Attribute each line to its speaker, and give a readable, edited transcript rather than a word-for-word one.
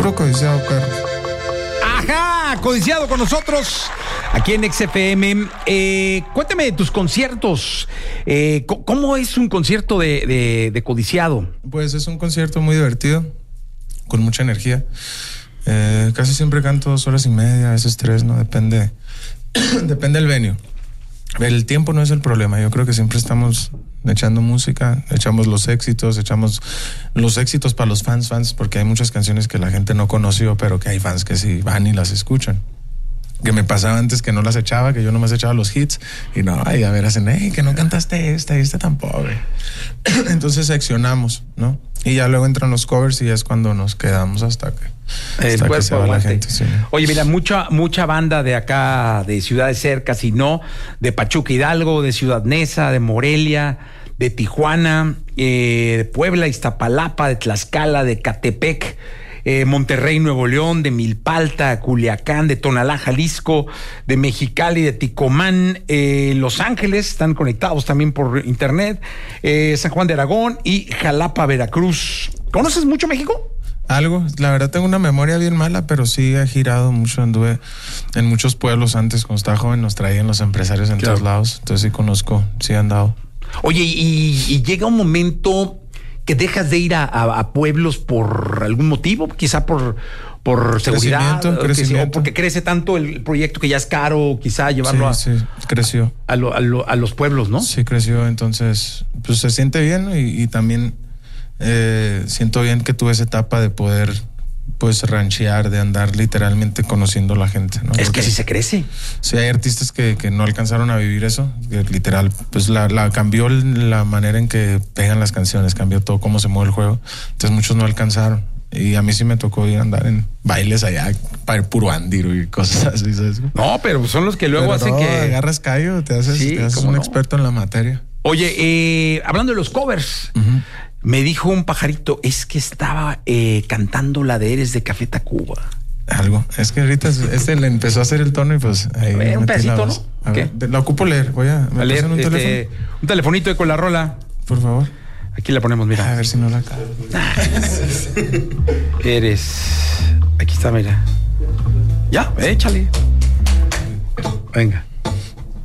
Speaker 1: Puro codiciado, perro.
Speaker 2: Ajá, codiciado con nosotros aquí en XFM. Cuéntame de tus conciertos. ¿Cómo es un concierto de codiciado?
Speaker 1: Pues es un concierto muy divertido, con mucha energía. Casi siempre canto 2 horas y media, a veces 3, ¿no? Depende del venue. El tiempo no es el problema. Yo creo que siempre estamos echando música, echamos los éxitos para los fans, porque hay muchas canciones que la gente no conoció, pero que hay fans que sí van y las escuchan. Que me pasaba antes que no las echaba, que yo nomás echaba los hits y no, y a ver, hacen, que no cantaste esta tampoco. Entonces seccionamos, ¿no? Y ya luego entran los covers y ya es cuando nos quedamos hasta que se va la gente. Sí.
Speaker 2: Oye, mira, mucha banda de acá, de ciudades cercas y no, de Pachuca Hidalgo, de Ciudad Neza, de Morelia, de Tijuana, de Puebla, Iztapalapa, de Tlaxcala, de Catepec, Monterrey, Nuevo León, de Milpalta, Culiacán, de Tonalá, Jalisco, de Mexicali, de Ticomán, Los Ángeles, están conectados también por internet, San Juan de Aragón y Jalapa, Veracruz. ¿Conoces mucho México?
Speaker 1: Algo, la verdad tengo una memoria bien mala, pero sí he girado mucho, anduve en muchos pueblos antes, cuando estaba joven nos traían los empresarios en todos lados, entonces sí conozco, sí he andado.
Speaker 2: Oye, y llega un momento que dejas de ir a pueblos por algún motivo, quizá por seguridad,
Speaker 1: crecimiento.
Speaker 2: O porque crece tanto el proyecto que ya es caro, quizá llevarlo
Speaker 1: sí, creció
Speaker 2: a los pueblos, ¿no?
Speaker 1: Sí, creció, entonces pues se siente bien y también siento bien que tuve esa etapa de poder pues ranchear, de andar literalmente conociendo a la gente, ¿no?
Speaker 2: Es que así se crece.
Speaker 1: Sí, hay artistas que no alcanzaron a vivir eso, que literal, pues la cambió la manera en que pegan las canciones, cambió todo cómo se mueve el juego, entonces muchos no alcanzaron. Y a mí sí me tocó ir a andar en bailes allá para ir puro andiro y cosas así, ¿sabes?
Speaker 2: No, pero son los que luego hacen que
Speaker 1: agarras callo, te haces un experto en la materia.
Speaker 2: Oye, hablando de los covers, me dijo un pajarito, es que estaba cantando la de Eres de Café Tacuba.
Speaker 1: Algo, es que ahorita le empezó a hacer el tono y pues ahí.
Speaker 2: A ver, un pedacito, ¿no?
Speaker 1: A ver, la ocupo leer, voy a
Speaker 2: leer
Speaker 1: un teléfono.
Speaker 2: Un telefonito con la rola.
Speaker 1: Por favor.
Speaker 2: Aquí la ponemos, mira.
Speaker 1: A ver si no la cago.
Speaker 2: Aquí está, mira. Ya, échale. Venga.